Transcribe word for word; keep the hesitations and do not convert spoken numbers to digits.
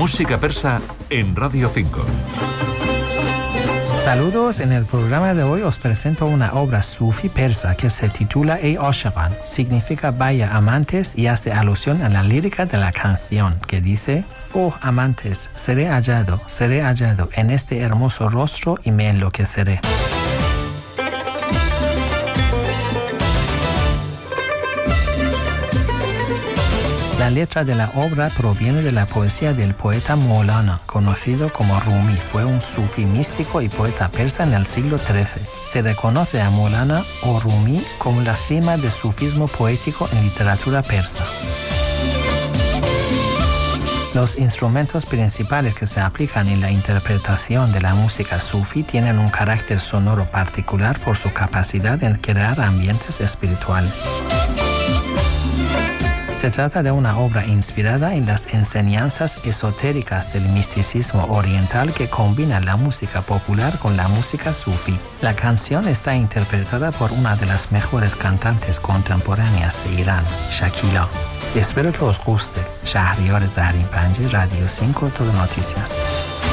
Música persa en Radio cinco. Saludos, en el programa de hoy os presento una obra sufi persa que se titula Ey Ashiqan, significa vaya amantes y hace alusión a la lírica de la canción que dice: oh amantes, seré hallado, seré hallado en este hermoso rostro y me enloqueceré. La letra de la obra proviene de la poesía del poeta Maulana, conocido como Rumi. Fue un sufí místico y poeta persa en el siglo trece. Se reconoce a Maulana o Rumi como la cima del sufismo poético en literatura persa. Los instrumentos principales que se aplican en la interpretación de la música sufí tienen un carácter sonoro particular por su capacidad en crear ambientes espirituales. Se trata de una obra inspirada en las enseñanzas esotéricas del misticismo oriental que combina la música popular con la música sufí. La canción está interpretada por una de las mejores cantantes contemporáneas de Irán, Shakila. Espero que os guste. Shahriar Zahrin Panji, Radio cinco, Todo Noticias.